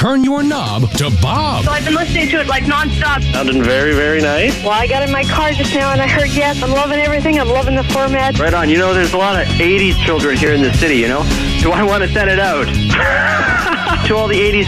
turn your knob to Bob. So I've been listening to it like nonstop. Sounding very, very nice. Well, I got in my car just now and I heard yes. I'm loving everything. I'm loving the format. Right on. You know, there's a lot of 80s children here in the city, you know? Do I want to send it out? To all the 80s